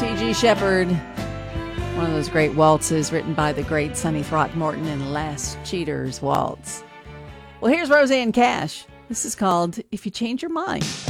C.G. Shepard. One of those great waltzes written by the great Sonny Throckmorton in Last Cheater's Waltz. Well, here's Roseanne Cash. This is called If You Change Your Mind.